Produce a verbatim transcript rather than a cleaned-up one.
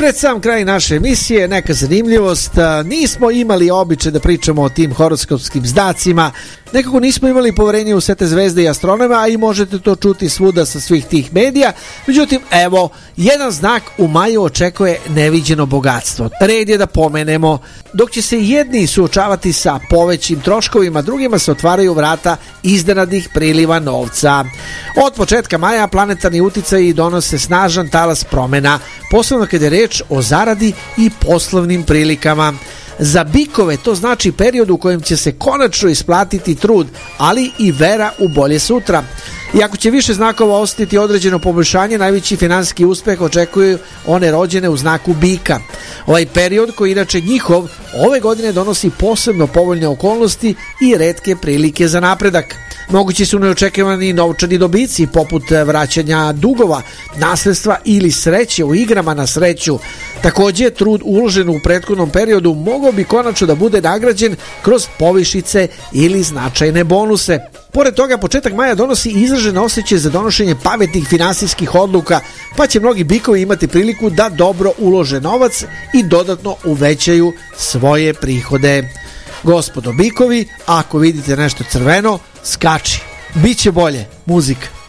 Pred sam kraj naše emisije neka zanimljivost, nismo imali običaj da pričamo o tim horoskopskim znacima, nekako nismo imali poverenje u sve te zvezde i astronome, a i možete to čuti svuda sa svih tih medija. Međutim, evo, jedan znak u maju očekuje neviđeno bogatstvo. Red je da pomenemo, dok će se jedni suočavati sa povećim troškovima, drugima se otvaraju vrata iznenadnih priliva novca. Od početka maja planetarni uticaji donose snažan talas promena, posebno kada je reč o zaradi i poslovnim prilikama. Za bikove to znači period u kojem će se konačno isplatiti trud, ali i vera u bolje sutra. Iako će više znakova osjetiti određeno poboljšanje, najveći finansijski uspeh očekuju one rođene u znaku bika. Ovaj period, koji inače njihov, ove godine donosi posebno povoljne okolnosti i retke prilike za napredak. Mogući su neočekivani novčani dobici poput vraćanja dugova, nasledstva ili sreće u igrama na sreću. Također, trud uložen u prethodnom periodu mogao bi konačno da bude nagrađen kroz povišice ili značajne bonuse. Pored toga, početak maja donosi izražen osjećaj za donošenje pametnih finansijskih odluka, pa će mnogi bikovi imati priliku da dobro ulože novac i dodatno uvećaju svoje prihode. Gospodo bikovi, ako vidite nešto crveno, skači. Biće bolje. Muzika.